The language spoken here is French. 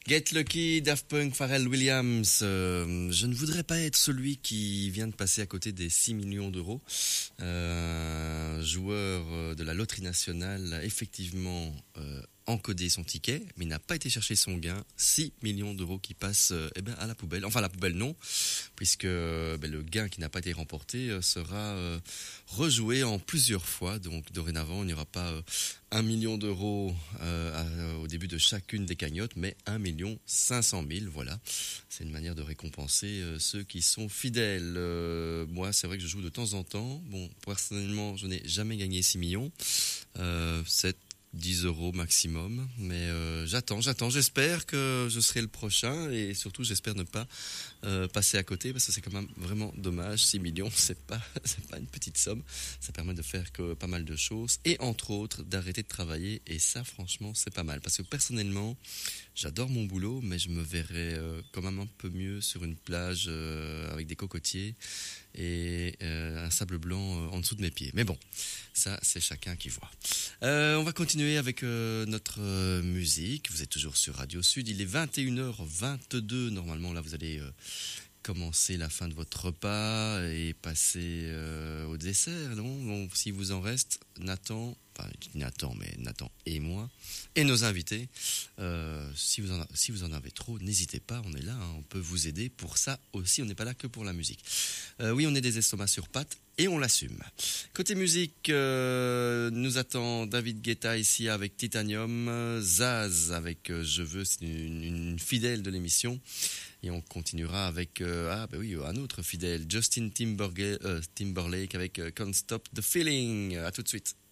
Get Lucky, Daft Punk, Pharrell Williams. Je ne voudrais pas être celui qui vient de passer à côté des 6 millions d'euros. Joueur de la loterie nationale a effectivement encodé son ticket, mais il n'a pas été chercher son gain. 6 millions d'euros qui passent à la poubelle. Enfin, la poubelle non, puisque le gain qui n'a pas été remporté sera rejoué en plusieurs fois. Donc dorénavant, il n'y aura pas 1 million d'euros au début de chacune des cagnottes, mais 1 500 000. Voilà, c'est une manière de récompenser ceux qui sont fidèles. Moi, c'est vrai que je joue de temps en temps. Bon, personnellement, je n'ai jamais gagné 6 millions. 10 euros maximum, mais j'attends, j'espère que je serai le prochain et surtout j'espère ne pas passer à côté parce que c'est quand même vraiment dommage. 6 millions, c'est pas une petite somme, ça permet de faire que pas mal de choses et entre autres d'arrêter de travailler et ça franchement c'est pas mal parce que personnellement j'adore mon boulot mais je me verrais quand même un peu mieux sur une plage avec des cocotiers et un sable blanc en dessous de mes pieds. Mais bon, ça c'est chacun qui voit. On va continuer avec notre musique. Vous êtes toujours sur Radio Sud. Il est 21h22. Normalement, là, vous allez commencer la fin de votre repas et passer au dessert. Non bon, s'il vous en reste, Nathan et moi, et nos invités. Si vous en avez trop, n'hésitez pas, on est là, hein, on peut vous aider pour ça aussi, on n'est pas là que pour la musique. Oui, on est des estomacs sur pattes et on l'assume. Côté musique, nous attend David Guetta ici avec Titanium, Zaz avec Je veux, c'est une fidèle de l'émission. Et on continuera avec un autre fidèle, Justin Timberlake avec Can't Stop the Feeling. À tout de suite.